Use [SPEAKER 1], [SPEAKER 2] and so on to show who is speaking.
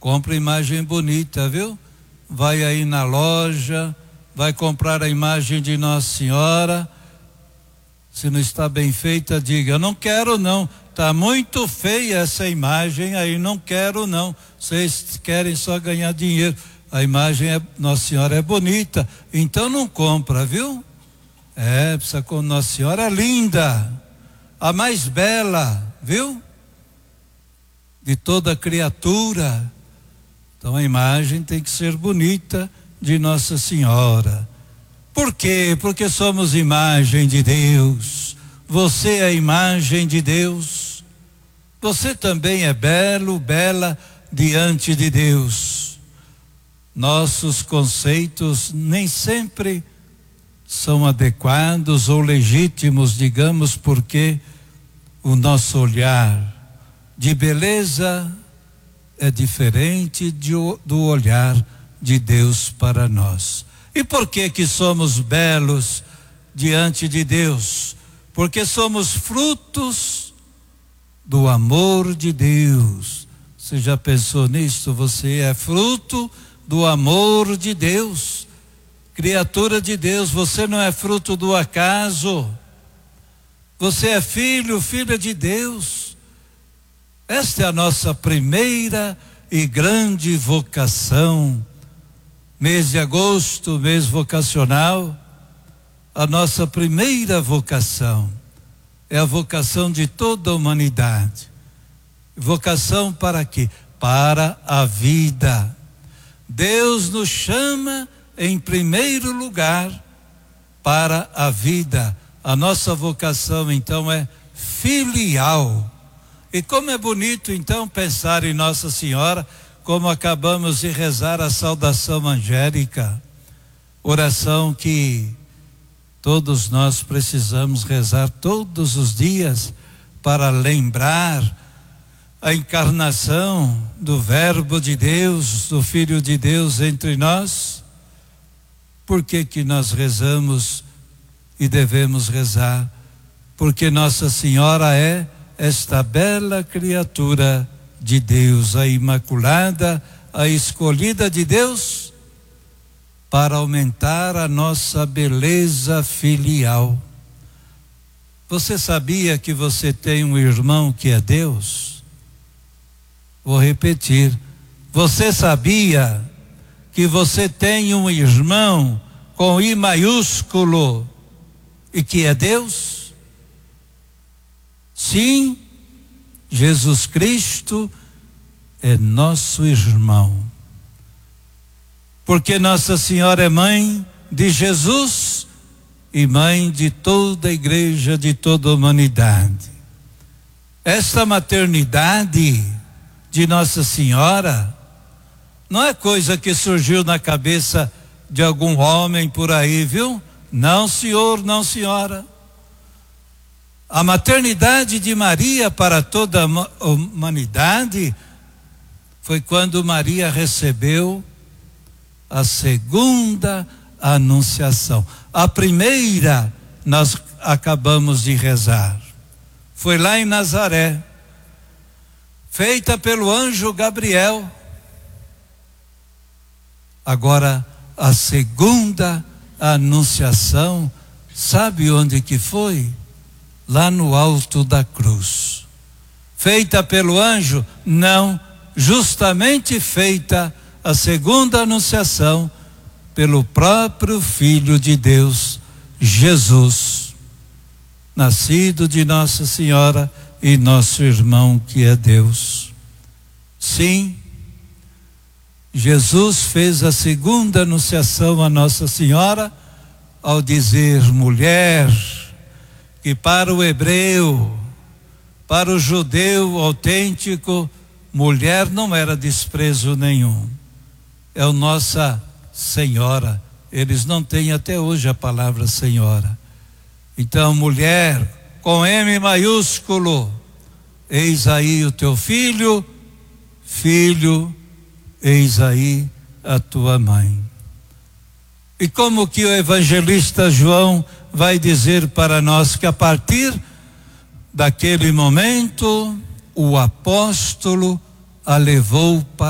[SPEAKER 1] Compra imagem bonita, viu? Vai aí na loja, vai comprar a imagem de Nossa Senhora. Se não está bem feita, diga: eu não quero não, está muito feia essa imagem aí, não quero não. Vocês querem só ganhar dinheiro. A imagem Nossa Senhora é bonita, então não compra, viu? Precisa com Nossa Senhora é linda, a mais bela, viu? De toda criatura. Então a imagem tem que ser bonita de Nossa Senhora. Por quê? Porque somos imagem de Deus. Você é a imagem de Deus. Você também é belo, bela diante de Deus. Nossos conceitos nem sempre são adequados ou legítimos, digamos, porque o nosso olhar de beleza é diferente do olhar de Deus para nós. E por que somos belos diante de Deus? Porque somos frutos do amor de Deus. Você já pensou nisso? Você é fruto do amor de Deus, criatura de Deus. Você não é fruto do acaso. Você é filho, filha de Deus. Esta é a nossa primeira e grande vocação. Mês de agosto, mês vocacional, a nossa primeira vocação é a vocação de toda a humanidade. Vocação para quê? Para a vida. Deus nos chama em primeiro lugar para a vida. A nossa vocação então é filial. E como é bonito então pensar em Nossa Senhora, como acabamos de rezar a saudação angélica, oração que todos nós precisamos rezar todos os dias para lembrar a encarnação do Verbo de Deus, do Filho de Deus entre nós. Por que nós rezamos e devemos rezar? Porque Nossa Senhora é esta bela criatura de Deus, a imaculada, a escolhida de Deus, para aumentar a nossa beleza filial. Você sabia que você tem um irmão que é Deus? Vou repetir. Você sabia que você tem um irmão com I maiúsculo e que é Deus? Sim, Jesus Cristo é nosso irmão. Porque Nossa Senhora é mãe de Jesus e mãe de toda a igreja, de toda a humanidade. Esta maternidade de Nossa Senhora não é coisa que surgiu na cabeça de algum homem por aí, viu? Não, senhor, não, senhora. A maternidade de Maria para toda a humanidade foi quando Maria recebeu a segunda anunciação. A primeira nós acabamos de rezar. Foi lá em Nazaré, feita pelo anjo Gabriel. Agora, a segunda anunciação, sabe onde que foi? Lá no alto da cruz. Feita pelo anjo? Não, justamente feita a segunda anunciação pelo próprio Filho de Deus, Jesus, nascido de Nossa Senhora e nosso irmão que é Deus. Sim, Jesus fez a segunda anunciação a Nossa Senhora ao dizer: mulher, que para o hebreu, para o judeu autêntico, mulher não era desprezo nenhum. É a Nossa Senhora. Eles não têm até hoje a palavra Senhora. Então, mulher, com M maiúsculo, eis aí o teu filho, filho, eis aí a tua mãe. E como que o evangelista João vai dizer para nós que a partir daquele momento o apóstolo a levou para